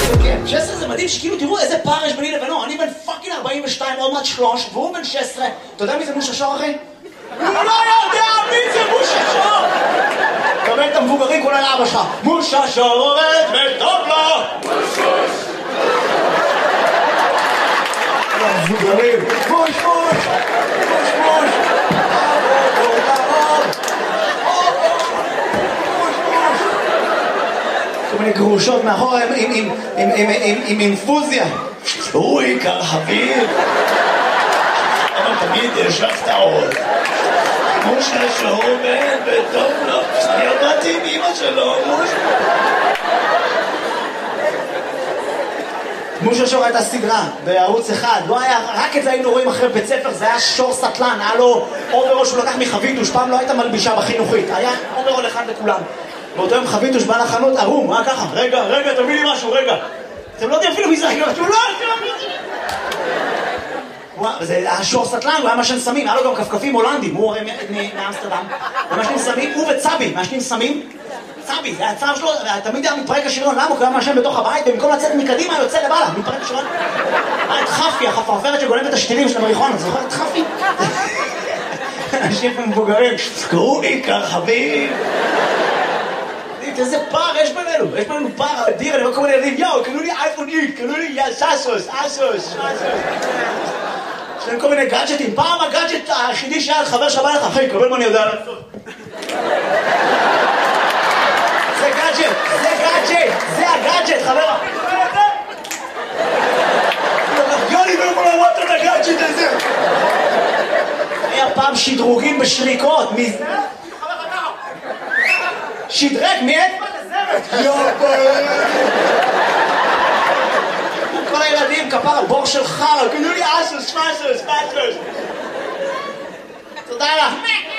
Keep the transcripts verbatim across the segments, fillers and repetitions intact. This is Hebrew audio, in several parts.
כן, שש עשרה זה מדהים שכאילו תראו איזה פער יש ביני לבינו, אני בן פאקינג ארבעים ושתיים, עוד מעט שלוש, והוא בן שש עשרה. אתה יודע מי זה מושה שור, אחי? הוא לא יודע מי זה מושה שור! קבל את המבוגרים כולל אבא שלך. מושה שור עובד וטוב לו! מושוש! המבוגרים, מוש מוש! מוש מוש! כל מיני גרושות מאחורה עם אינפוזיה. הוא עיקר חביב. אבל תמיד יש לך טעות. מושה שור בן וטוב לו. אני עבדתי עם אמא שלו, מושה. מושה שור הייתה סדרה בערוץ אחד. לא היה, רק את זה היינו רואים אחרי בית ספר. זה היה שור סטלן. היה לו אוברול שהוא לקח מחביתוש. פעם לא הייתה מלבישה בחינוכית. היה אוברול אחד לכולם. באותו יום חביתוש בא לחנות ערום, מה ככה? רגע, רגע, תביא לי משהו, רגע. אתם לא יודעים אפילו מי זה, אתם לא יודעים. זה היה שור סטלן, הוא היה משן סמים, היה לו גם כפכפים הולנדים, הוא הרי מאמסטרדם. הוא משנים סמים, הוא וצבי, משנים סמים. צבי, זה הצער שלו, תמיד היה מתפרק השריון, למה? הוא היה משן בתוך הבית, ובמקום לצאת מקדימה, יוצא לבעלה, מתפרק השריון. היה את חפי, החפרפרת שגולמת את השתילים של המריחואנה, אתה זוכר את חפי? אנשים מבוגרים, קראו עיקר חביב. איזה פער יש בינינו, יש בינינו פער אדיר, אני רואה כל מיני ילדים, יאו, קנו לי אייפון איקס, קנו לי סאסוס, אסוס, יש להם כל מיני גאדג'טים, פעם הגאדג'ט היחידי שהיה חבר שבא לך, אחי, קבל מה אני יודע לעשות. זה גאדג'ט, זה גאדג'ט, זה הגאדג'ט, חבר. יוני, לא יכול לראות את הגאדג'ט הזה. היה פעם שדרוגים בשריקות, מי... שדרג מאצבע לזרת. כל הילדים כפר בור של חר, קנו לי אסוס, פסוס, פסוס. תודה לך.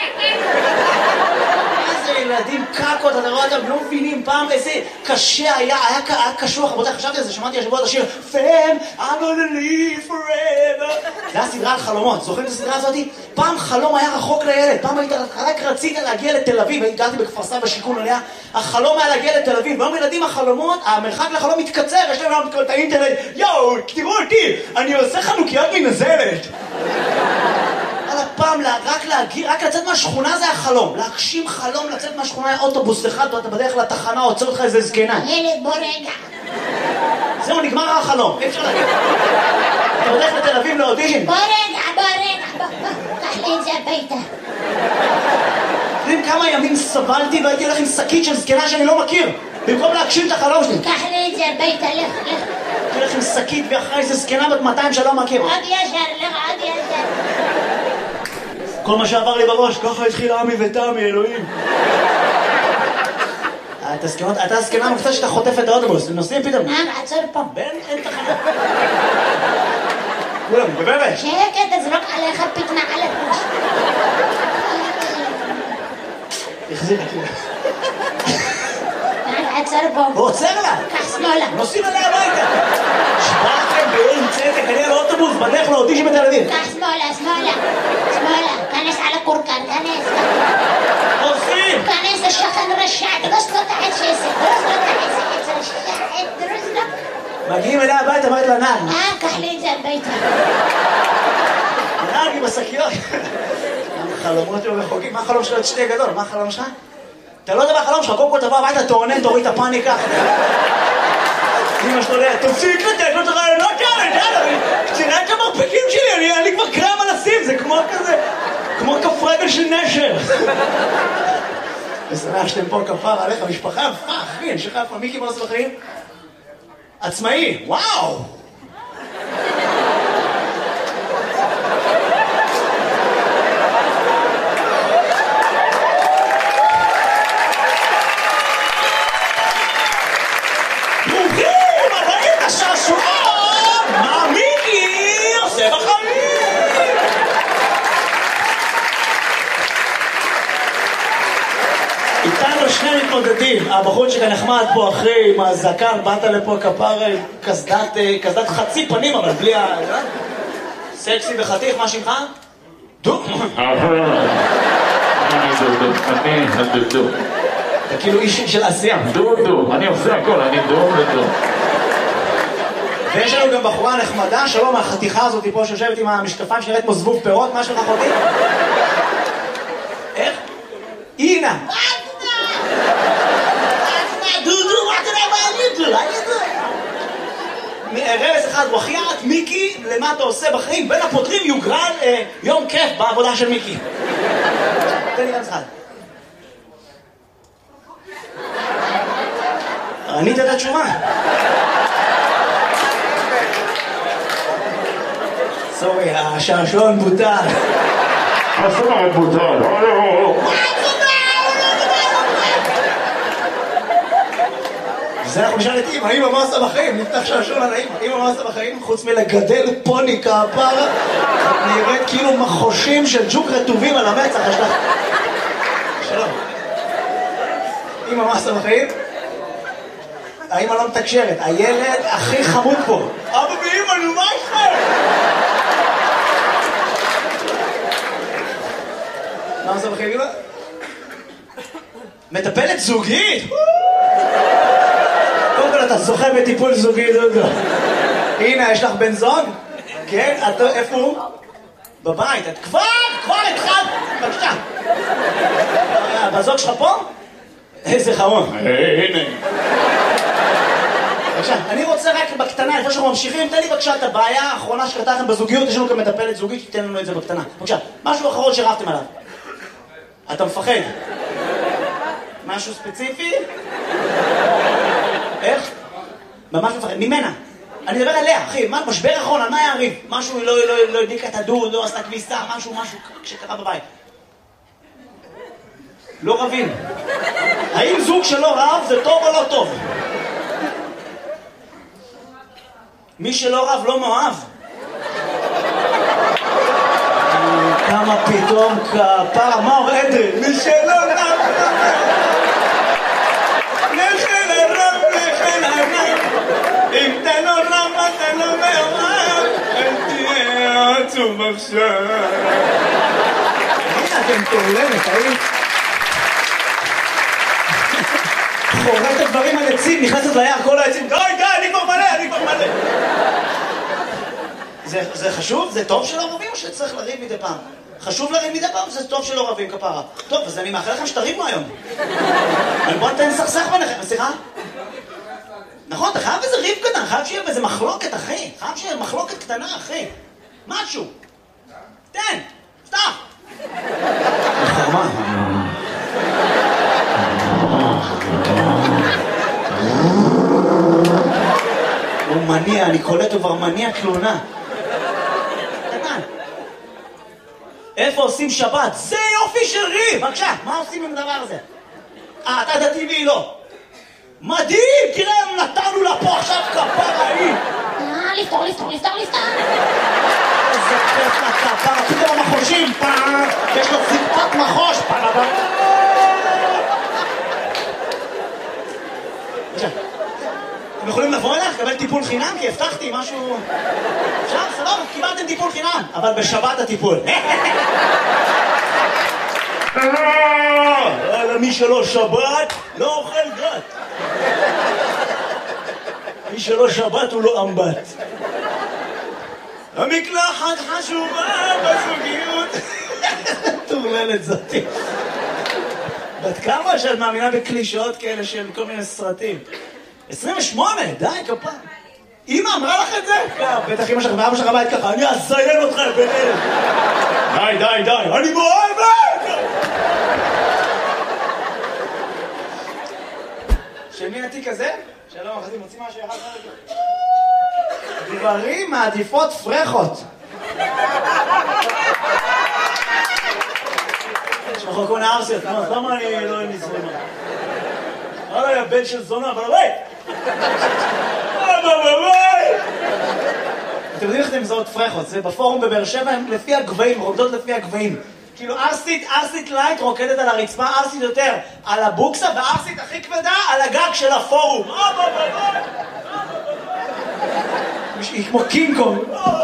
איזה ילדים קקות, אתה רואה אותם, לא מבינים פעם איזה קשה היה, היה קשוח, רבותיי, חשבתי על זה, שמעתי השבוע את השיר Fam, I'm gonna live forever. זה היה סדרה על חלומות, זוכרים את הסדרה הזאת? פעם חלום היה רחוק לילד, פעם היית, רק רצית להגיע לתל אביב, גרתי בכפר סבא בשיכון עליה, החלום היה להגיע לתל אביב, והיום ילדים החלומות, המרחק לחלום מתקצר, יש להם היום את האינטרנט, יואו, תראו אותי, אני עושה חנוכיות מנזלת. על הפעם, רק להגיע, רק לצאת מהשכונה זה החלום, להגשים חלום, לצאת מהשכונה היה אוטובוס אחד, ואתה בדרך לתחנה, עוצר אותך איזה זקנה. ילד, בוא רגע. זהו, נגמר החלום, אי אפשר להגיד. אתה בדרך לתל אביב לאודישן. בוא רגע, בוא רגע, קח לי את זה הביתה. יודעים כמה ימים סבלתי והייתי הולך עם שקית של זקנה שאני לא מכיר, במקום להגשים את החלום שלי. קח לי את זה הביתה, לך, לך. הייתי הולך עם שקית ואחרי איזה זקנה בת מאתיים שלא מכיר. עוד ישר, לך, עוד ישר. כל מה שעבר לי בראש, ככה התחיל עמי ותמי, אלוהים. אתה הזקנה מפצה שאתה חוטף את האוטובוס, נוסעים פתאום. נעם, עצור פה. בן, אין תחנה. כולם, בבבה. שקט, תזרוק עליך פתנה על הפוש. החזיר את זה. נעם, עצור פה. הוא עוצר לה. קח שמאלה. נוסעים עליה הביתה. שבאתם באין צדק, אני על האוטובוס, בדרך לאודישן בתל אביב. קח שמאלה, שמאלה. שמאלה. כנס על הקורקן, כנס. עושים! כנס לשכן רשע, דרוס לו את העץ שעשר, דרוס לו את העץ, העץ רשע, דרוס לו. מגיעים אליה הביתה, אמרת לה נעל. אה, קח לי את זה הביתה. נעל עם השקיות. חלומות לא רחוקים, מה החלום שלו? את שתי גדול, מה החלום שלך? אתה לא יודע מה החלום שלך, קודם כל תבוא הביתה, תעונן, תוריד את הפאניקה. אמא שלו לא, תפסיק לתת לו את הרעיונות כאלה, תראה את המרפקים שלי, אני כבר קרם על הסים, זה כמו כזה, כמו כף רגל של נשר. ושמח שאתם פה כפר עליך, משפחה יפה, אחי, אני שלך יפה, מיקי מה עושה בחיים? עצמאי, וואו! הבחור שכאן נחמד פה אחרי עם הזקן, באת לפה כפר קסדת חצי פנים, אבל בלי ה... סקסי וחתיך, מה שמך? דו? אני דודו, אני הדודו. אתה כאילו איש של עשייה. דודו, אני עושה הכל, אני דו ודו. ויש לנו גם בחורה נחמדה, שלום, החתיכה הזאת פה שיושבת עם המשקפיים שנראית כמו זבוב פירות, מה שלך אחותי? איך? אינה! דודו, מה אתה יודע מה אני דודו? רמז אחד, בחייאת, מיקי, למה אתה עושה בחיים? בין הפותרים יוגרל יום כיף בעבודה של מיקי. תן לי רמז אחד. ענית את התשובה. סורי, השעשועון בוטל. השעשועון בוטל. זה אנחנו נשאל את אמא, אמא מה עושה בחיים? נפתח שעשועון על האמא. אמא מה עושה בחיים? חוץ מלגדל פוני כפרה, נראית כאילו מחושים של ג'וק רטובים על המצח. יש לך... שלום. אמא מה עושה בחיים? האמא לא מתקשרת, הילד הכי חמוד פה. אבא ואמא, נו מה איתכם? מה עושה בחיים אמא? מטפלת זוגית? קודם כל אתה זוכה בטיפול זוגי, דודו. הנה, יש לך בן זוג? כן? איפה הוא? בבית. את כבר, כבר התחלת. בבקשה. בזוג שלך פה? איזה חמוד. הנה. בבקשה, אני רוצה רק בקטנה, לפני שאנחנו ממשיכים, תן לי בבקשה את הבעיה האחרונה שקרתה לכם בזוגיות, יש לנו גם מטפלת זוגית, תיתן לנו את זה בקטנה. בבקשה, משהו אחרון שרבתם עליו. אתה מפחד? משהו ספציפי? איך? ממש מפחד, ממנה. אני מדבר עליה, אחי, מה, משבר אחרון, על מה היה הריב? משהו, לא, לא, לא הדליקה את הדוד, לא עשתה כביסה, משהו, משהו שקרה בבית. לא רבים. האם זוג שלא רב זה טוב או לא טוב? מי שלא רב לא מאוהב. כמה פתאום כפרה, מה אומר אדרי? מי שלא רב לכן הרב, לכן הרב, אם אתה לא רב אתה לא מאוהב, אל תהיה עצוב עכשיו. הנה אתם תולמת, האם? חורט הדברים על עצים, נכנסת ליער כל העצים, די, די, אני כבר מלא, אני כבר מלא. זה, זה חשוב? זה טוב שלא רבים או שצריך לריב מדי פעם? חשוב לריב מדי פעם? זה טוב שלא רבים כפרה. טוב, אז אני מאחל לכם שתריבו היום. אבל בוא נתן סכסך ביניכם, סליחה? נכון, אתה חייב איזה ריב קטן, חייב שיהיה איזה מחלוקת, אחי. חייב שיהיה מחלוקת קטנה, אחי. משהו. תן, פתח. חרמה. הוא מניע, אני קולט, הוא כבר מניע תלונה. קטן. איפה עושים שבת? זה יופי של ריב! בבקשה, מה עושים עם הדבר הזה? אה, אתה דתי והיא לא. מדהים! תראה, נתנו לה פה עכשיו כפרה היא! אה, לפתור, לפתור, לפתור, לפתור! איזה כיף לכפרה, פתאום המחושים, פעם! יש לו זקפת מחוש! פעם הבא! בבקשה. אתם יכולים לבוא אליך, לקבל טיפול חינם? כי הבטחתי משהו... אפשר? סבבה, קיבלתם טיפול חינם, אבל בשבת הטיפול. מי שלא שבת, לא אוכל גת. מי שלא שבת הוא לא אמבט. המקלחת חשובה בזוגיות. תורללת זאתי. בת כמה שאת מאמינה בקלישאות כאלה של כל מיני סרטים? עשרים ושמונה, די, כפה. אמא אמרה לך את זה? בטח אמא שלך ואבא שלך בית ככה, אני אזיין אותך ביניהם. די, די, די, אני מאוהבת! של מי התיק הזה? שלום, אחדים, מוצאים משהו אחד אחד. גברים מעדיפות פרחות. יש לך כל מיני ארסיות, למה אני לא עם נזרמה? וואלה, יא בן של זונה, אבל וואי! אתם יודעים איך אתם מזהות פרחות? זה בפורום בבאר שבע, הם לפי הגבהים, רוקדות לפי הגבהים. כאילו ארסית, ארסית לייט רוקדת על הרצפה, ארסית יותר על הבוקסה, וארסית הכי כבדה על הגג של הפורום. היא כמו קינג קונג.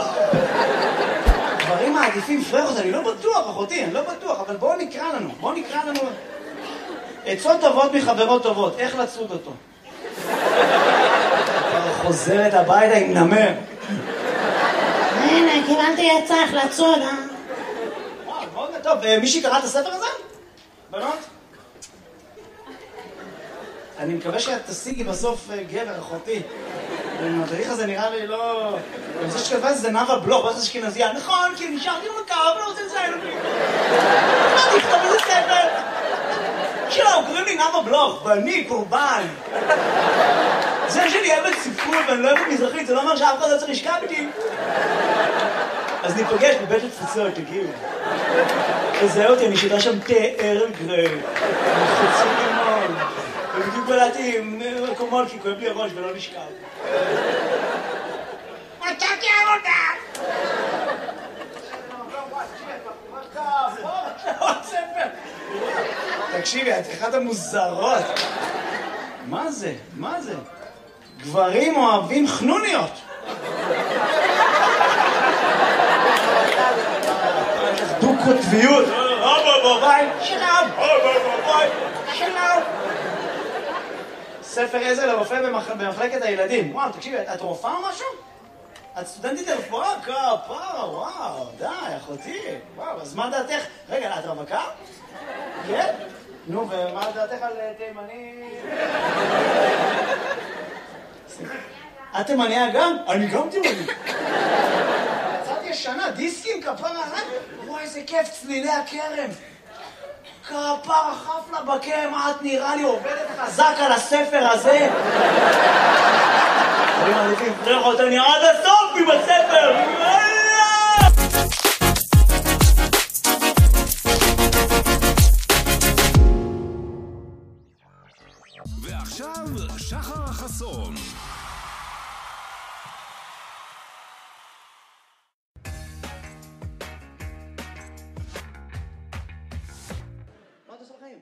דברים מעדיפים פרחות, אני לא בטוח, אחותי, אני לא בטוח, אבל בואו נקרא לנו, בואו נקרא לנו... עצות טובות מחברות טובות, איך לצוד אותו? חוזרת הביתה עם נמר. הנה, קיבלתי עצה איך לצוד, אה? וואו, מאוד טוב. מישהי קרא את הספר הזה? בנות? אני מקווה שאת תשיגי בסוף גבר, אחותי. המדריך הזה נראה לי לא... אני חושב שכתבה את זה נאווה בלוך, בטח אשכנזייה. נכון, כי נשארתי במקר, אבל לא רוצה לציין אותי. מה תכתוב איזה ספר? שלום, קוראים לי נאווה בלוך, ואני קורבן. זה שאני אוהבת ספרות ואני לא אוהבת מזרחית, זה לא אומר שאף אחד לא צריך לשכב איתי. אז ניפגש בבית התפוצות, תגיעו. תזהה אותי, אני שותה שם תה ארל גריי. אני חצי לימון. ובדיוק בלעתי עם מקומות כי כואב לי הראש ולא נשכב. מצאתי עבודה! תקשיבי, את אחת המוזרות. מה זה? מה זה? גברים אוהבים חנוניות. דו-קוטביות. ביי, שלום. ביי, שלום. ספר עזר לרופא במחלקת הילדים. וואו, תקשיבי, את רופאה או משהו? את סטודנטית לרפואה? כפרה, וואו, די, אחותי. וואו, אז מה דעתך? רגע, את רווקה? כן? נו, ומה דעתך על תימני? את תימניה גם? אני גם תימני. יצאתי ישנה, דיסקים, כפרה, וואי, איזה כיף, צלילי הכרם. כפרה חפלה בכרם, את נראה לי עובדת חזק על הספר הזה. אני מעדיף לפרח אותני עד הסוף עם הספר. ועכשיו שחר החסון. מה אתה עושה בחיים?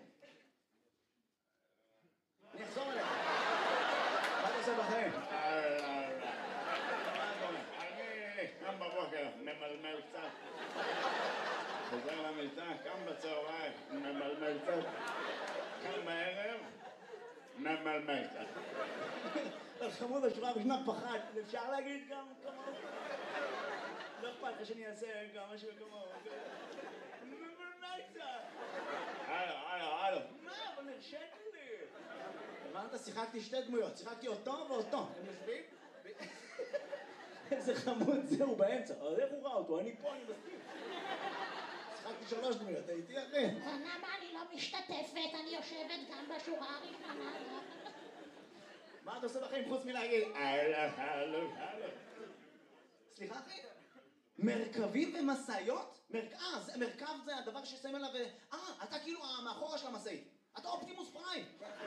אני אחזור אליך. מה אתה עושה בחיים? אני קם בבוקר, ממלמל קצת. חוזר למיטה, קם בצהריים, ממלמל קצת. קם בערב, ממלמל קצת. אז חמוד השורה בשנת פחד, אפשר להגיד גם כמוהו? לא אכפת לך שאני אעשה גם משהו כמוהו. ממלמל קצת. הלו, הלו, הלו. מה? אבל נרשת לי. הבנת? שיחקתי שתי דמויות, שיחקתי אותו ואותו. הם יושבים? איזה חמוד זה, הוא באמצע. אז איך הוא ראה אותו? אני פה, אני מסכים. שיחקתי שלוש דמויות, הייתי אחי. למה אני לא משתתפת? אני יושבת גם בשורה הראשונה. מה אתה עושה בחיים חוץ מלהגיד? הלו, הלו, הלו. סליחה אחי? מרכבים ומשאיות? אה, מרכב זה הדבר ששמים עליו... אה, אתה כאילו מאחורה של המשאית. אתה אופטימוס פריים.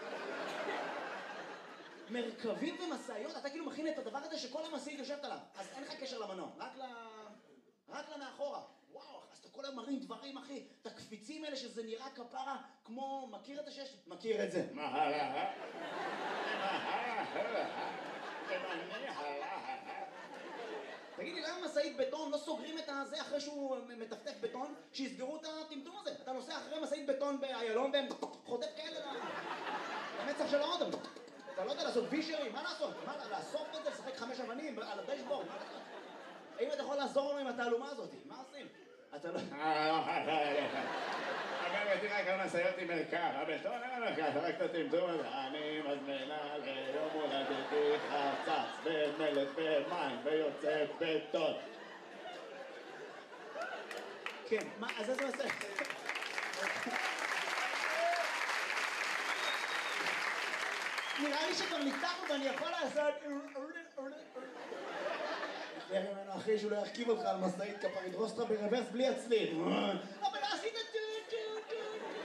מרכבים ומשאיות? אתה כאילו מכין את הדבר הזה שכל המשאית יושבת עליו. אז אין לך קשר למנוע, רק ל... רק למאחורה. וואו, אז אתה כל היום מרים דברים, אחי. את הקפיצים האלה שזה נראה כפרה כמו... מכיר את השש? מכיר את זה. מה הלאה? מה הלאה? תמני הלאה. תגידי, למה משאית בטון לא סוגרים את הזה אחרי שהוא מטפטף בטון? שיסגרו את הטמטום הזה. אתה נוסע אחרי משאית בטון באיילון והם חוטף כאלה למצח של האודם. אתה לא יודע לעשות וישרים, מה לעשות? מה, לאסוף את זה, לשחק חמש אבנים על הדשבורד? מה לעשות? האם אתה יכול לעזור לנו עם התעלומה הזאת? מה עושים? אתה לא... אגב, תראה כמה משאיות עם מרכב, הבטון אין מרכב, רק את הטמטום הזה. אני מזמינה ליום הולדתי חצץ ומלט ומים ויוצא בטון. כן, מה, אז איזה עושה? נראה לי שכבר ניתחנו ואני יכול לעשות... תראה ממנו אחי שהוא לא ירכיב אותך על משאית כפר, ידרוס אותך ברוורס בלי הצליל. אבל לא עשית טו טו טו.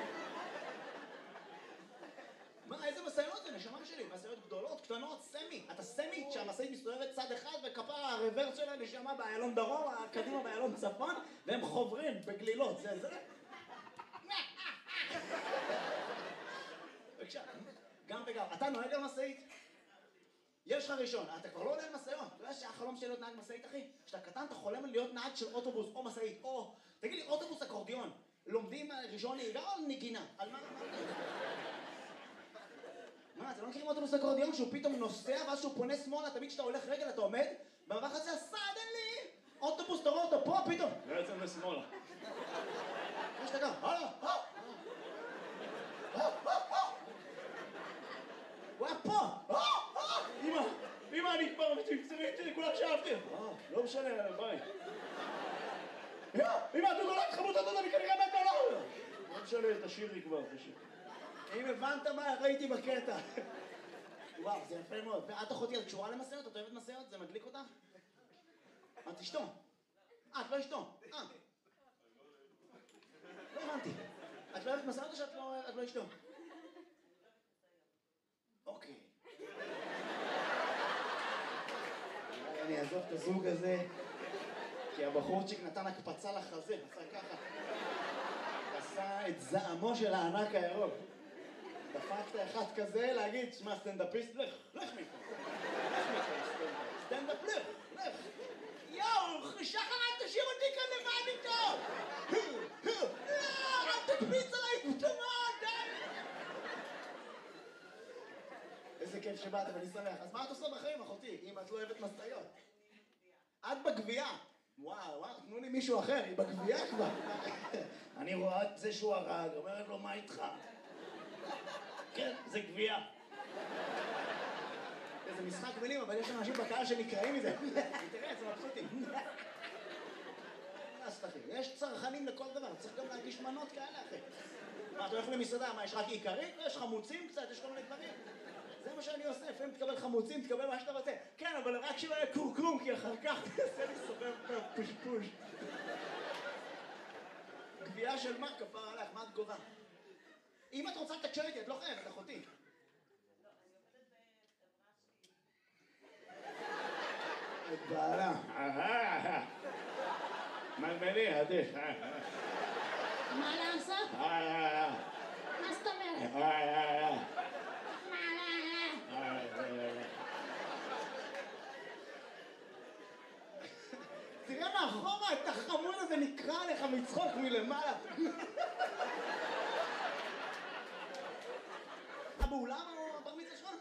מה, איזה משאיות זה? נשמה שלי, משאיות גדולות, קטנות, סמי. אתה סמי שהמשאית מסתובבת צד אחד וכפר הרוורס שלה נשמה באיילון דרום, קדימה באיילון צפון, והם חוברים בגלילות, זה זה? בבקשה, גם וגם. אתה נוהג על משאית? יש לך ראשון, אתה כבר לא עולה על משאיות. אתה יודע שהחלום שלי להיות נהג משאית, אחי? כשאתה קטן אתה חולם להיות נהג של אוטובוס או משאית, או... תגיד לי, אוטובוס אקורדיון, לומדים ראשון נהיגה או נגינה? על מה? מה? מה, אתם לא מכירים אוטובוס אקורדיון שהוא פתאום נוסע ואז שהוא פונה שמאלה, תמיד כשאתה הולך רגל אתה עומד במעבר חצייה, סדנלי! אוטובוס, תראו אותו פה פתאום! לא יוצא לשמאלה. מה שאתה גם? הלאה! הוא היה פה! אמא! אמא, אני כבר מצמצרית שלי, כולם שאהבתם! לא משנה, ביי. אמא, אתה נולד חמוד אותו, אני כנראה מת עליו! לא משנה, תשאירי כבר, תשאירי. אם הבנת מה ראיתי בקטע. וואו, זה יפה מאוד. ואת אחותי, את קשורה למסעות? את אוהבת מסעות? זה מדליק אותך? את אשתו. אה, את לא אשתו. אה. לא הבנתי. את לא אוהבת מסעות או שאת לא אשתו? אוקיי. אני אעזוב את הזוג הזה, כי הבחורצ'יק נתן הקפצה לחזה, עשה ככה. עשה את זעמו של הענק הירוק. דפקת אחד כזה להגיד, שמע סטנדאפיסט, לך, לך מפה. לך מפה, סטנדאפ, לך, לך. יואו, שחר, אל תשאיר אותי כאן לבד איתו! לא, אל תקפיץ עליי פתאום, די! איזה כיף שבאת, ואני שמח. אז מה את עושה בחיים, אחותי, אם את לא אוהבת משאיות? את בגבייה. וואו, וואו, תנו לי מישהו אחר, היא בגבייה כבר. אני רואה את זה שהוא הרג, אומרת לו, מה איתך? כן, זה גבייה. זה משחק מילים, אבל יש אנשים בקהל שנקראים מזה. תראה, זה מבסוטים. יש צרכנים לכל דבר, צריך גם להגיש מנות כאלה, אחי. מה, אתה הולך למסעדה, מה, יש רק עיקרית? יש חמוצים קצת, יש כל מיני דברים. זה מה שאני עושה, לפעמים תקבל חמוצים, תקבל מה שאתה רוצה. כן, אבל רק שלא יהיה קורקום, כי אחר כך תעשה לי סובב פושפוש. גבייה של מה, כפר עליך, מה את גובה? אם את רוצה לתקשר איתי, את לא חייבת, אחותי. את בעלה. מלמלי, עדיף. מה לעשות? מה זאת אומרת? תראה מאחורה, את החמוד הזה נקרא לך מצחוק מלמעלה. באולם או הבר מצווה שלך?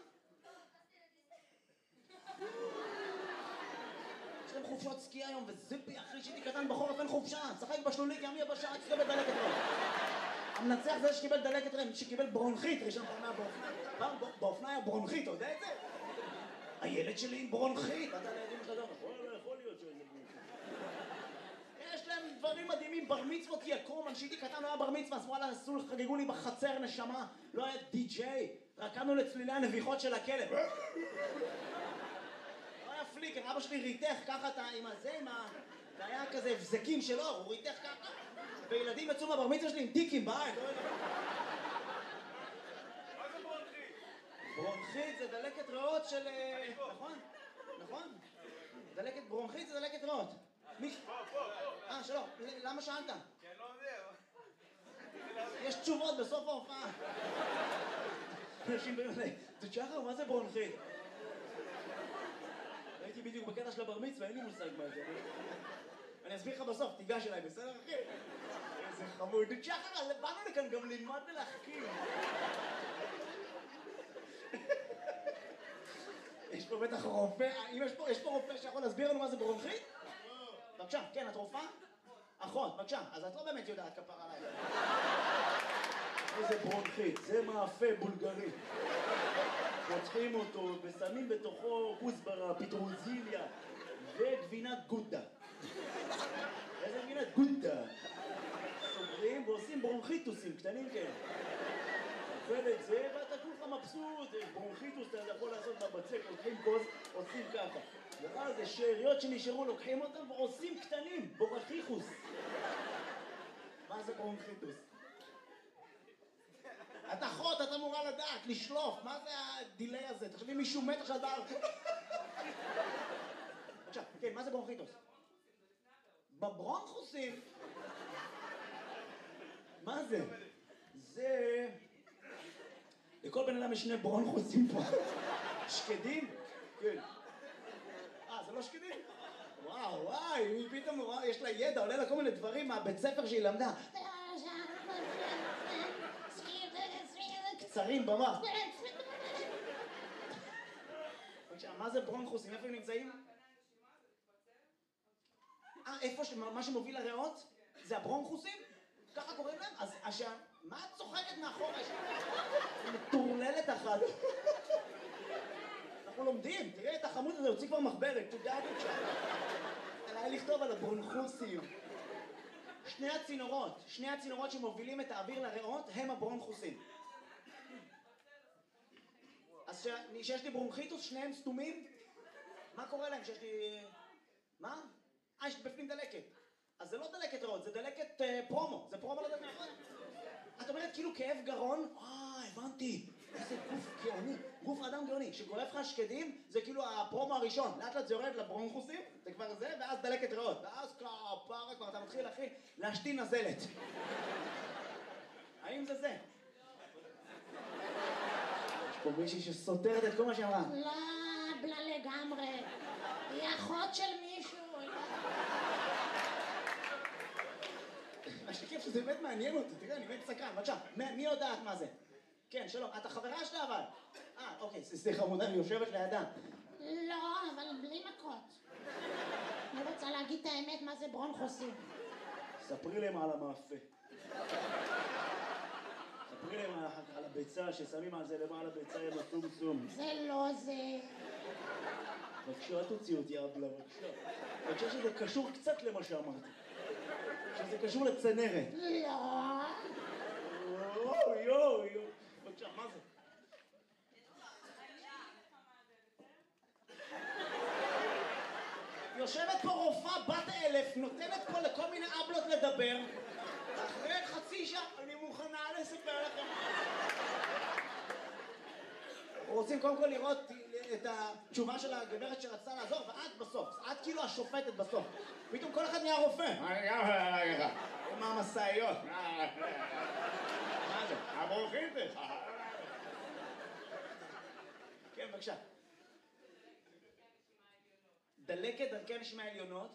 יש להם חופשות סקי היום, וזיפי, אחרי שהייתי קטן בחורף אין חופשה, צחק בשלולית, ימי הבשעה, שקיבל דלקת רם. המנצח זה שקיבל דלקת רם, שקיבל ברונכית, ראשון פעם באופניים. פעם באופניים היה ברונכית, אתה יודע את זה? הילד שלי עם ברונכית, אתה לידים שלך לא נכון, לא יכול להיות שזה ברונכית. יש להם דברים מדהימים, בר מצוות יקום, אני שהייתי קטן לא היה בר מצווה, אז וואלה, עשו, חגגו לי בחצר נשמה, לא היה די-ג'יי, רקמנו לצלילי הנביחות של הכלב. לא היה פליקר, אבא שלי ריתך ככה עם הזה, עם ה... זה היה כזה הבזקים שלו, הוא ריתך ככה, וילדים יצאו מהבר מצווה שלי עם דיקים בעין. מה זה ברונכית? ברונכית זה דלקת ריאות של... נכון? נכון? דלקת ברונכית זה דלקת ריאות. פה, פה, פה. אה, שלום. למה שאלת? כי אני לא יודע. יש תשובות בסוף ההופעה. אנשים באים אליי, תשחר, מה זה ברונכית? הייתי בדיוק בקטע של הבר מצווה, אין לי מושג מה זה. אני אסביר לך בסוף, תיגש אליי, בסדר אחי? איזה חמוד. תשחר, באנו לכאן גם ללמוד ולהחכים. יש פה בטח רופא, אם יש פה, יש פה רופא שיכול להסביר לנו מה זה ברונכית? בבקשה, כן, את רופאה? אחות, בבקשה, אז את לא באמת יודעת כפר עליי. איזה ברונכית, זה מאפה בולגרי. פותחים אותו ושמים בתוכו כוסברה, פטרוזיליה וגבינת גודה. איזה גבינת גודה? סוגרים ועושים ברונכיטוסים קטנים כאלה. אוכל את זה ואתה כולך מבסוט, ברונכיטוס אתה יכול לעשות בבצק, לוקחים כוס, עושים ככה. ואז זה שאריות שנשארו, לוקחים אותם ועושים קטנים, בורחיחוס. מה זה ברונכיטוס? את אחות, את אמורה לדעת, לשלוף, מה זה הדילי הזה? תחשבי מישהו מת עכשיו דבר. עכשיו, כן, מה זה ברונכיטוס? בברונכוסים. מה זה? זה... לכל בן אדם יש שני ברונכוסים פה. שקדים? כן. אה, זה לא שקדים? וואו, וואי, היא פתאום רואה, יש לה ידע, עולה לה כל מיני דברים מהבית ספר שהיא למדה. קצרים במוח. מה זה ברונכוסים? איפה הם נמצאים? אה, איפה מה שמוביל לריאות? זה הברונכוסים? ככה קוראים להם? אז השם... מה את צוחקת מאחורה? מטורללת אחת. אנחנו לומדים, תראה את החמוד הזה, הוציא כבר מחברת, תודה בבקשה. עליי לכתוב על הברונכוסים. שני הצינורות, שני הצינורות שמובילים את האוויר לריאות הם הברונכוסים. אז שיש לי ברונכיטוס, שניהם סתומים? מה קורה להם שיש לי... מה? אה, יש בפנים דלקת. אז זה לא דלקת ריאות, זה דלקת אה, פרומו. זה פרומו לדלקת ריאות. את אומרת כאילו כאב גרון? אה, הבנתי. איזה גוף גאוני. גוף אדם גאוני. שגורף לך שקדים, זה כאילו הפרומו הראשון. לאט לאט זה יורד לברונכוסים, זה כבר זה, ואז דלקת ריאות. ואז כפרה כבר אתה מתחיל, אחי, להשתין נזלת. האם זה זה? יש פה מישהי שסותרת את כל מה שאמרה. לא, בלה לגמרי. היא אחות של מישהו. מה שכיף שזה באמת מעניין אותי, תראה, אני באמת סקרן, בבקשה, מי יודעת מה זה? כן, שלום, את החברה שלה אבל? אה, אוקיי, סליחה, מודה, אני יושבת לידה. לא, אבל בלי מכות. אני רוצה להגיד את האמת מה זה ברונכוסים. ספרי להם על המאפה. ספרי להם על הביצה ששמים על זה למעלה ביצה עם הסום-סום. זה לא זה. בבקשה, תוציא אותי אבלה, בבקשה. בבקשה שזה קשור קצת למה שאמרתי. שזה קשור לצנרת. לא. יואו, יואו, יואו. בבקשה, מה זה? יושבת פה רופאה בת אלף, נותנת פה לכל מיני אבלות לדבר. אחרי חצי שעה, אני מוכנה לספר לכם. רוצים קודם כל לראות את התשובה של הגברת שרצתה לעזור, ואת בסוף, את כאילו השופטת בסוף. פתאום כל אחד נהיה רופא. אני גם אגיד לך. עם המסעיות. מה זה? הברונכיטיס. כן, בבקשה. דלקת דרכי הנשימה העליונות.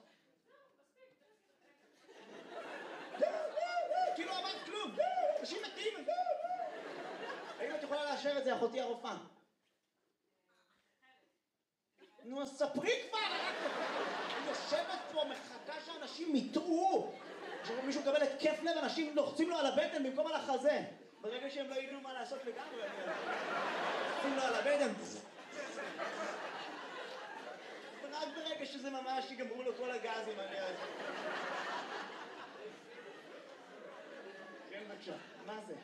כאילו אמרת כלום. אנשים מתים. האם את יכולה לאשר את זה, אחותי הרופאה? נו, אז ספרי כבר! אני יושבת פה, מחכה שאנשים יטעו. עכשיו מישהו מקבל התקף לב, אנשים לוחצים לו על הבטן במקום על החזה. ברגע שהם לא ידעו מה לעשות לגמרי, לוחצים לו על הבטן. ורק ברגע שזה ממש יגמרו לו כל הגזים, אני אז... כן, בבקשה, מה זה?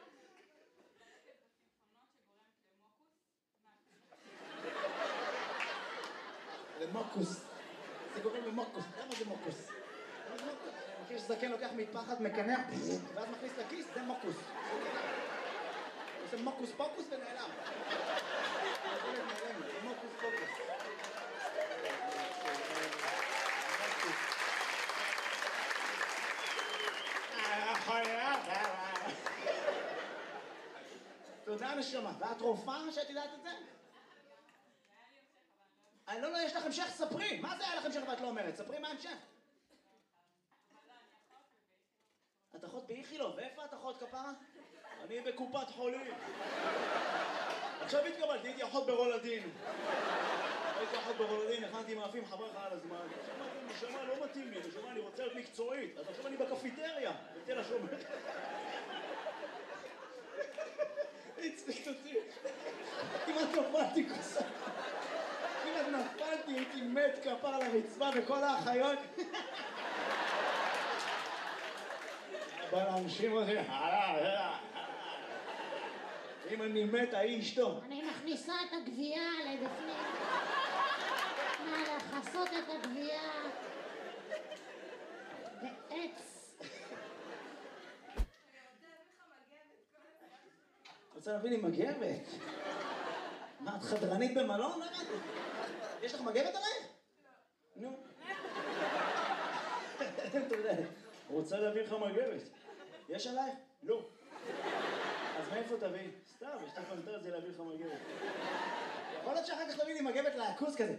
למוקוס. זה גורם למוקוס. למה זה מוקוס? למה זה מוקוס? אני חושב שזקן לוקח מפחד, מקנח, ואז מכניס לכיס, זה מוקוס. עושה מוקוס פוקוס ונעלם. זה מוקוס פוקוס. תודה נשמה. ואת רופאה שאת יודעת את זה? אני לא, לא, יש לך המשך, ספרי. מה זה היה לך המשך ואת לא אומרת? ספרי מה המשך. את אחות באיכילוב, ואיפה את אחות כפרה? אני בקופת חולים. עכשיו התקבלתי, הייתי אחות ברולדין. הייתי אחות ברולדין, הכנתי מאפים חברך על הזמן. נשמה, לא מתאים לי, נשמה, אני רוצה להיות מקצועית. אז עכשיו אני בקפיטריה, בתל השומר. הצליק אותי. כמעט נפלתי כוסה. כמעט נפלתי, הייתי מת כפר על הרצפה וכל האחיות. בא להנשים אותי, אם אני מת, ההיא אשתו. אני מכניסה את הגבייה לבפנים. מה, לחסות את הגבייה בעץ. רוצה להביא לי מגבת? מה, את חדרנית במלון? לא הבנתי. יש לך מגבת עלייך? נו. אתה יודע, רוצה להביא לך מגבת. יש עלייך? לא. אז מאיפה תביא? סתם, יש לך פנטזיה להביא לך מגבת. יכול להיות שאחר כך תביא לי מגבת לעכוס כזה.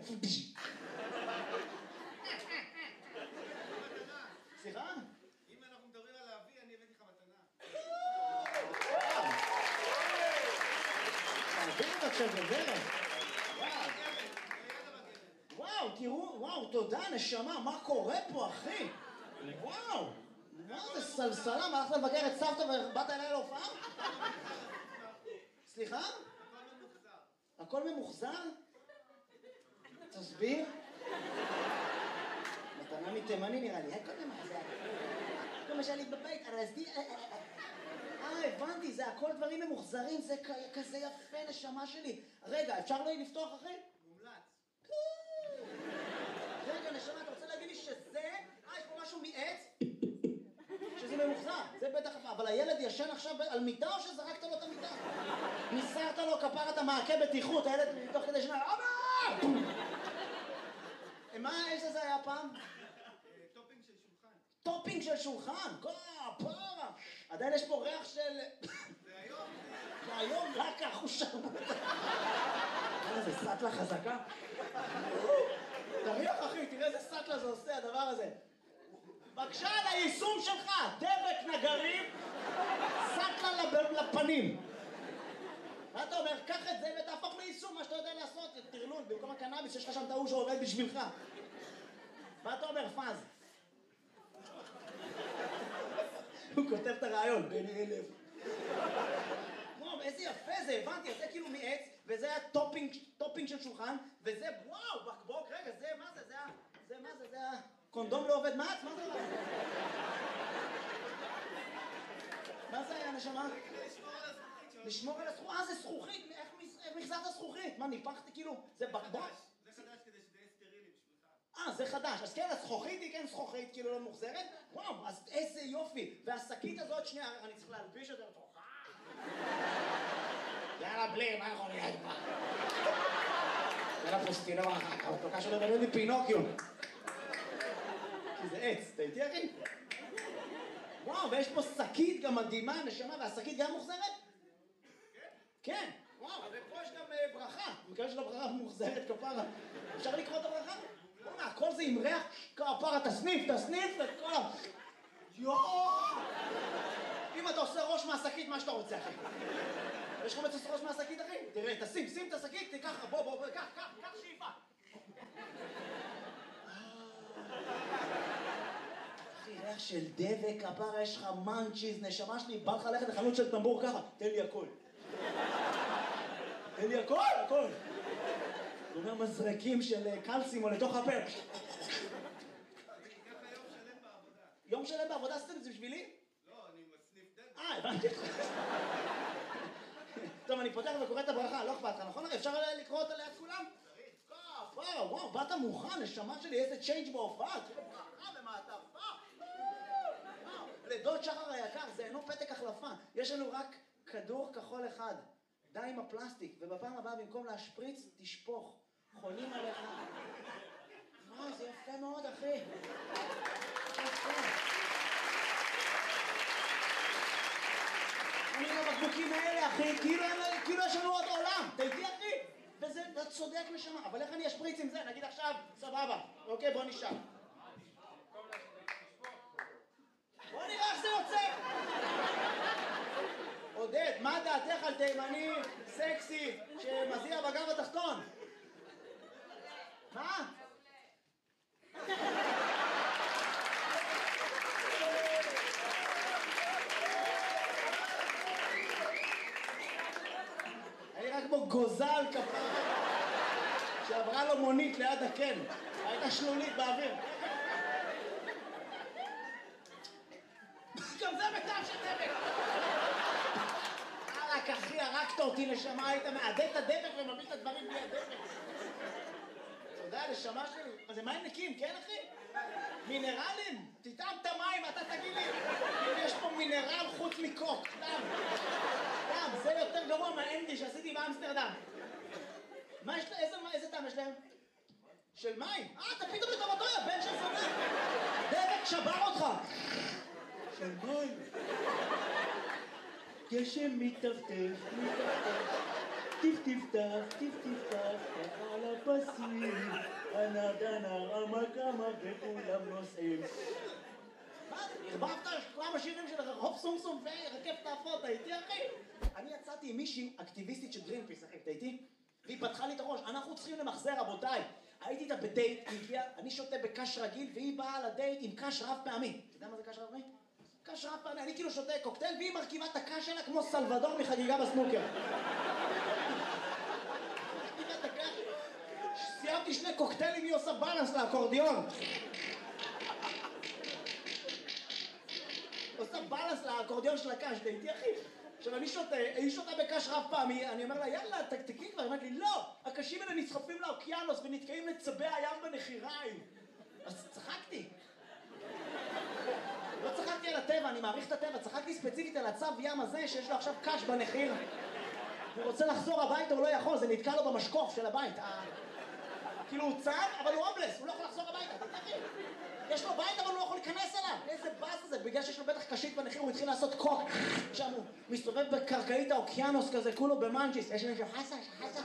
סליחה? אם אנחנו מדברים על להביא, אני הבאתי לך מתנה. תעביר את עכשיו בברך. וואו, תראו, וואו, תודה, נשמה, מה קורה פה, אחי? וואו, וואו, זה סלסלה, מה, הלכת לבקר את סבתא ובאת אליי להופעה? סליחה? הכל ממוחזר? תסביר? מתנה מתימני נראה לי, הכל ממוחזר. כל מה שהיה לי בבית, הרזדי... אה, הבנתי, זה הכל דברים ממוחזרים, זה כזה יפה, נשמה שלי. רגע, אפשר לא לפתוח, אחי? מומלץ. רגע, נשמה, אתה רוצה להגיד לי שזה... אה, יש פה משהו מעץ? שזה ממוחזר, זה בטח... אבל הילד ישן עכשיו על מיטה או שזרקת לו את המיטה? ניסרת לו כפרת המעקה בטיחות, הילד תוך כדי שנה... אבא! מה האש הזה היה פעם? טופינג של שולחן. טופינג של שולחן, כפרה! עדיין יש פה ריח של... זה היום. זה היום רק החושה. איזה סטלה חזקה. תריח אחי, תראה איזה סטלה זה עושה הדבר הזה. בבקשה על היישום שלך, דבק נגרים, סטלה לפנים. מה אתה אומר? קח את זה ותהפוך ליישום, מה שאתה יודע לעשות, תרלול, במקום הקנאביס יש לך שם טעו שעובד בשבילך. מה אתה אומר, פאז? הוא כותב את הרעיון, בין אלף. וואו, איזה יפה זה, הבנתי, זה כאילו מעץ, וזה היה טופינג, טופינג של שולחן, וזה, וואו, בקבוק, רגע, זה, מה זה, זה, זה, מה זה, זה, קונדום לא עובד מעץ? מה זה? מה זה היה, נשמה? לשמור על הזכוכית. אה, זה זכוכית, איך מחזרת זכוכית? מה, ניפחתי כאילו, זה בקבוק? זה חדש כדי שזה יהיה סטרילי בשבילך. אה, זה חדש. אז כן, הזכוכית היא כן זכוכית, כאילו לא מוחזרת? וואו, אז איזה יופי. והשקית הזאת, שנייה, אני צריך להלביש את זה לתוכה. יאללה, בלי, מה יכול להיות פה? יאללה, פוסטינה ברכה, כמותוקה שלו בלב לי פינוקיו. כי זה עץ, אתה איתי אחי? וואו, ויש פה שקית גם מדהימה, נשמה, והשקית גם מוחזרת? כן. וואו, ופה יש גם ברכה. במקרה של הברכה מוחזרת כפרה. אפשר לקרוא את הברכה? בוא'נה, הכל זה עם ריח כפרה, תסניף, תסניף את כל ה... יואו! אם אתה עושה ראש מהשקית, מה שאתה רוצה, אחי? יש לך מצוס ראש מהשקית, אחי? תראה, תשים, שים את השקית, תיקח, בוא, בוא, בוא, קח, קח, קח שאיפה. אחי, ריח של דבק, כפרה, יש לך מנצ'יז, נשמה שלי, בא לך ללכת לחנות של טמבור ככה, תן לי הכל. תן לי הכל, הכל. זה אומר מזרקים של קלסים או לתוך הפה. ככה יום שלם בעבודה. יום שלם בעבודה עשיתם את זה בשבילי? לא, אני מסניף דלת. אה, הבנתי. טוב, אני פותח וקורא את הברכה, לא אכפת לך, נכון? אפשר לקרוא אותה ליד כולם? צריך. כפרה, וואו, באת מוכן, נשמה שלי, איזה צ'יינג' בהופעה, תראה ברכה במעטפה. לדוד שחר היקר, זה אינו פתק החלפה, יש לנו רק כדור כחול אחד. די עם הפלסטיק, ובפעם הבאה במקום להשפריץ, תשפוך. חונים עליך. וואו, זה יפה מאוד, אחי. יפה. אני עם הבקבוקים האלה, אחי, כאילו, כאילו יש לנו עוד עולם. אתה איתי, אחי? וזה, אתה צודק נשמה. אבל איך אני אשפריץ עם זה? נגיד עכשיו, סבבה. אוקיי, בוא נשאר. בוא נראה איך זה יוצא. עודד, מה דעתך על תימני סקסי שמזיע בגב התחתון? מה? אני רק כמו גוזל כפרה שעברה לו מונית ליד הקן, הייתה שלולית באוויר. גם זה בטעם של דבק. רק אחי, הרגת אותי נשמה, היית מעדד את הדבק ומביא את הדברים בלי הדבק. אתה יודע, נשמה שלי, מה זה מים נקיים, כן אחי? מינרלים? תטעם את המים, אתה תגיד לי אם יש פה מינרל חוץ מקוק, טעם. טעם, זה יותר גרוע מהאנדי שעשיתי באמסטרדם. מה יש להם? איזה טעם יש להם? של מים? אה, אתה פתאום לטובתו, יא בן של זונה. דבק שבר אותך. של מים. גשם מטפטף, מטפטף, טיפ-טיפ-טף, טיפ-טיפ-טף, ככה על הפסים, הנר-דנר, המקמה וכולם נוסעים. מה? הרבבת כמה שירים של רחוב סום-סום ורכב תעפות, אתה איתי אחי? אני יצאתי עם מישהי אקטיביסטית של גרינפיס, אחי, אתה איתי? והיא פתחה לי את הראש, אנחנו צריכים למחזר, רבותיי. הייתי איתה בדייט, היא הגיעה, אני שותה בקש רגיל, והיא באה לדייט עם קש רב פעמי. אתה יודע מה זה קש רב פעמי? קש רב פעמי, אני כאילו שותה קוקטייל, והיא מרכיבה את הקש שלה כמו סלבדור מחגיגה בסנוקר. סיימתי שני קוקטיילים, היא עושה בלנס לאקורדיון. עושה בלנס לאקורדיון של הקש, דייטי אחי. עכשיו אני שותה, היא שותה בקש רב פעמי, אני אומר לה יאללה תקתקי כבר, היא אומרת לי לא, הקשים האלה נצחפים לאוקיינוס ונתקעים לצבי הים בנחיריים. אז צחקתי. לא צחקתי על הטבע, אני מעריך את הטבע, צחקתי ספציפית על הצב ים הזה שיש לו עכשיו קש בנחיר. הוא רוצה לחזור הביתה, הוא לא יכול, זה נתקע לו במשקוף של הבית. כאילו הוא צב, אבל הוא הומלס, הוא לא יכול לחזור הביתה, תתחיל. יש לו בית, אבל הוא לא יכול להיכנס אליו. איזה באס זה, בגלל שיש לו בטח קשית בנחיר, הוא התחיל לעשות קוק. שם הוא מסתובב בקרקעית האוקיינוס כזה, כולו במנג'יס. יש מישהו, חסה, חסה.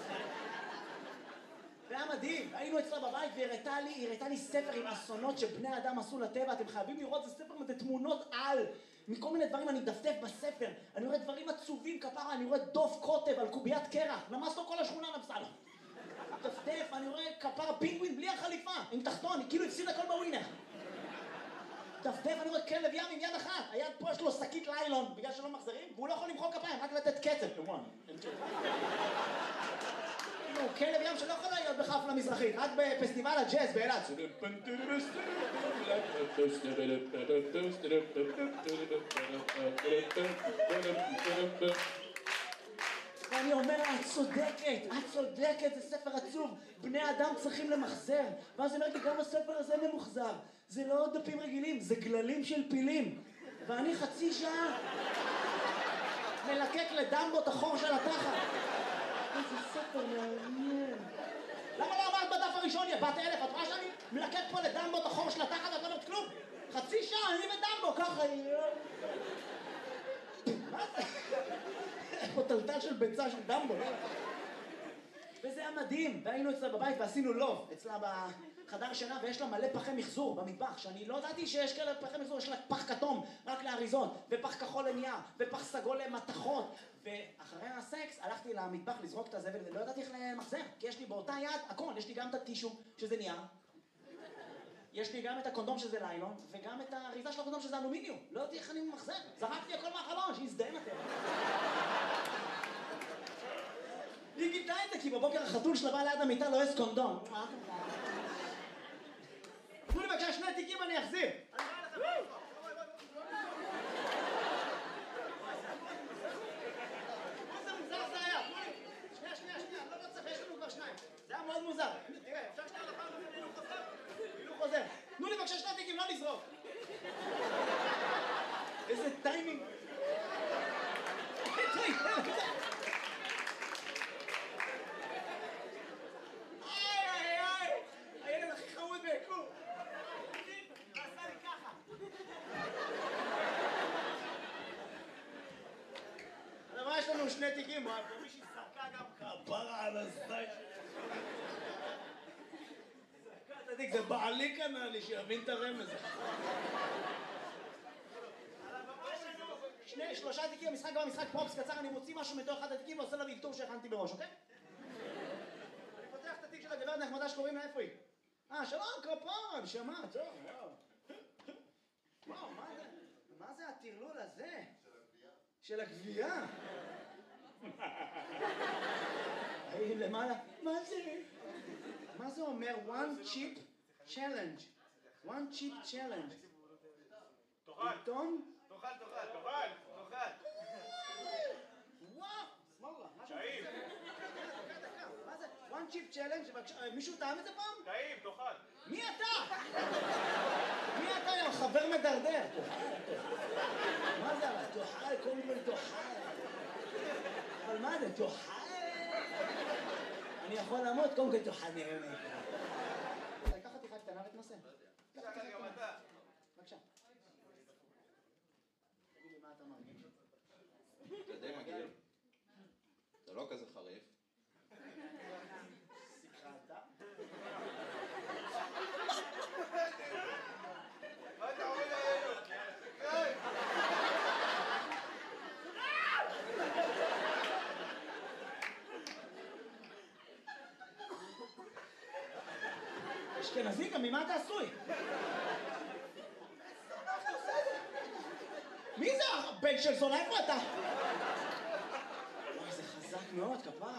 זה היה מדהים, היינו אצלה בבית והיא הראתה לי, היא הראתה לי ספר עם אסונות שבני אדם עשו לטבע, אתם חייבים לראות, זה ספר עם תמונות על, מכל מיני דברים, אני דפדף בספר, אני רואה דברים עצובים כפרה, אני רואה דוב קוטב על קוביית קרח, נמס לו כל השכונה נמסה לו. דפדף, אני רואה כפרה פינגווין בלי החליפה, עם תחתון, היא כאילו הפסיד הכל בווינר. דפדף, אני רואה כלב ים עם יד אחת, היד פה יש לו שקית ליילון, בגלל שלא מחזרים, והוא לא יכול למחוא כפיים, רק לתת קצב. הוא כלב ים שלא יכול להיות בחפלה מזרחית, רק בפסטיבל הג'אז באילת. ואני אומר לה, את צודקת, את צודקת, זה ספר עצוב, בני אדם צריכים למחזר. ואז היא אומרת לי, גם הספר הזה ממוחזר, זה לא דפים רגילים, זה גללים של פילים. ואני חצי שעה מלקק לדמבו את החור של התחת. איזה ספר מעניין. למה לא אמרת בדף הראשון, יא בת אלף? את רואה שאני מלקק פה לדמבו את החור של התחת ואת לא אומרת כלום? חצי שעה, אני ודמבו, ככה... מה זה? פה טלטל של ביצה של דמבו, לא? וזה היה מדהים, והיינו אצלה בבית ועשינו לוב, אצלה בחדר שינה, ויש לה מלא פחי מחזור במטבח, שאני לא ידעתי שיש כאלה פחי מחזור, יש לה פח כתום רק לאריזות, ופח כחול לנייר, ופח סגול למתכות, ואחרי הסקס הלכתי למטבח לזרוק את הזבל, ולא ידעתי איך למחזר, כי יש לי באותה יד הכל, יש לי גם את הטישו, שזה נייר, יש לי גם את הקונדום שזה ליילון, וגם את האריזה של הקונדום שזה אלומיניום, לא יודעתי איך אני ממחזר, זרקתי הכל מהחלון, שיזדהם אתם. היא גידלה את זה, כי בבוקר החתול שלה בא ליד המיטה לא יש קונדום. תנו לי בבקשה שני תיקים אני אחזיר. איזה מוזר זה היה. שנייה, שנייה, שנייה, לא צריך, יש לנו כבר שניים. זה היה מאוד מוזר. תראה, אפשר שנייה לפעם הילוך חוזר? הילוך חוזר. תנו לי בבקשה שני תיקים, לא לזרוק. איזה טיימינג. ביקום. עשה לי ככה. אבל מה יש לנו שני תיקים? מישהי סרקה גם כפרה על הסטייל. סרקה את התיק, זה בעלי כנראה לי שיבין את הרמז. שני, שלושה תיקים, המשחק גם המשחק פרופס קצר, אני מוציא משהו מתוך אחד התיקים ועושה לה וילתור שהכנתי בראש, אוקיי? אני פותח את התיק של הגברת נחמדה שקוראים לה, איפה היא? אה, שלום, כפרה, נשמה, טוב, וואו. וואו, מה זה? מה זה הטרלול הזה? של הגבייה. של הגבייה. היי, למעלה. מה זה? מה זה אומר? one chip challenge. one chip challenge. תאכל. עיתון? תאכל, תאכל, תאכל, תאכל. וואו, סמאללה. טעים. מה זה? one chip challenge, מישהו טעם את זה פעם? טעים, תאכל. מי אתה? מי אתה, יא חבר מדרדר? מה זה אבל? תאכל, קודם כל תאכל. אבל מה זה? תאכל? אני יכול למות, קודם כל תאכל נראה לי. לקח חתיכה קטנה ותנסה. תאכל גם אתה. בבקשה. תגיד לי מה אתה מרגיש? זה די מגעיל. זה לא כזה חריף. שיחדת? מה אתה עומד עלינו? קרוי! אשכנזי, גם ממה אתה עשוי? מי זה הבן של זונה? איפה אתה? וואי, זה חזק מאוד, כפרה.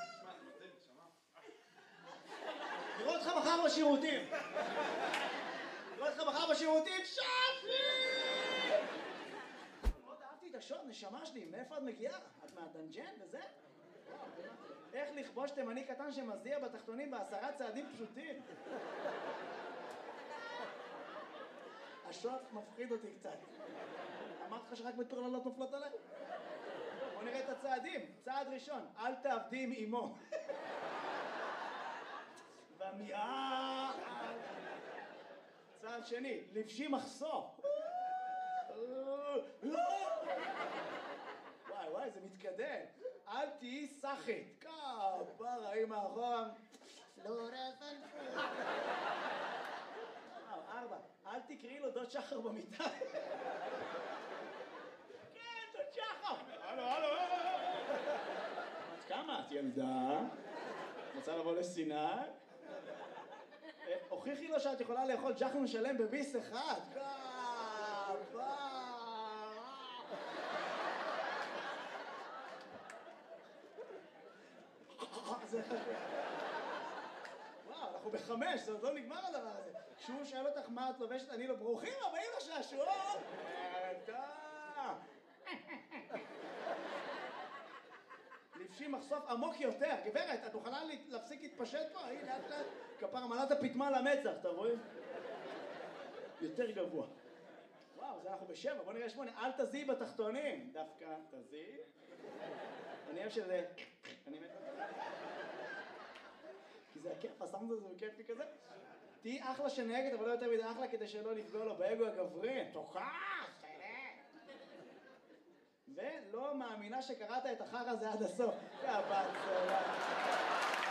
נראה אותך מחר בשירותים. נראה אותך מחר בשירותים, שפי! מאוד אהבתי את השוט, נשמה שלי, מאיפה את מגיעה? את מהדנג'ן וזה? איך לכבוש תימני קטן שמזיע בתחתונים בעשרה צעדים פשוטים? השוט מפחיד אותי קצת. אמרתי לך שרק מטורללות נופלות עליי? בוא נראה את הצעדים. צעד ראשון, אל תעבדי עם אמו. ומיעה... צעד שני, לבשי מחסור. וואי וואי, זה מתקדם. אל תהיי סחית. כפרה, אמא אחורה. פלורסנט. ארבע, אל תקראי לו דוד שחר במיטה. כן, דוד שחר. הלו, הלו. את כמה? את ילדה? רוצה לבוא לסיני? הוכיחי לו שאת יכולה לאכול ג'חנון שלם בביס אחד. כפה. זה חשוב. וואו, אנחנו בחמש, זה עוד לא נגמר הדבר הזה. כשהוא שואל אותך מה את לובשת, אני לא ברוכים הבאים לשעשועון. אתה. לבשי מחשוף עמוק יותר. גברת, את מוכנה להפסיק להתפשט פה? הנה, לאט לאט. כפרה, מלאת הפטמה למצח, אתה רואה? יותר גבוה. וואו, זה אנחנו בשבע, בוא נראה שמונה. אל תזיעי בתחתונים. דווקא תזיעי. אני אוהב שזה... אני מת... כי זה הכיף, הסאונד הזה הוא כיפי כזה. תהי אחלה שנהגת, אבל לא יותר מדי אחלה כדי שלא לפגוע לו באגו הגברי. תוכח! ולא מאמינה שקראת את החר הזה עד הסוף. יא בת זונה.